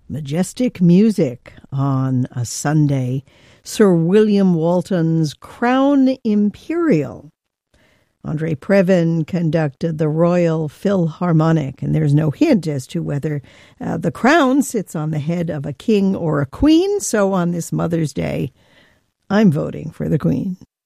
Majestic music on a Sunday. Sir William Walton's Crown Imperial. Andre Previn conducted the Royal Philharmonic, and there's no hint as to whether the crown sits on the head of a king or a queen. So on this Mother's Day, I'm voting for the Queen.